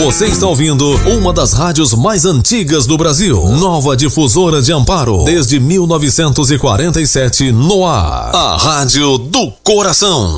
Você está ouvindo uma das rádios mais antigas do Brasil. Nova Difusora de Amparo. Desde 1947 no ar. A Rádio do Coração.